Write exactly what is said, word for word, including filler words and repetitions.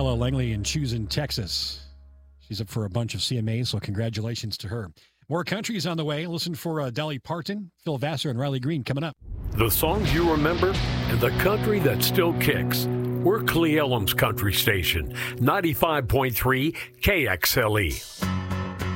Ella Langley in Choosing, Texas. She's up for a bunch of C M As, so congratulations to her. More country is on the way. Listen for uh, Dolly Parton, Phil Vassar, and Riley Green coming up. The songs you remember and the country that still kicks. We're Cle Elum's country station, ninety-five point three K X L E.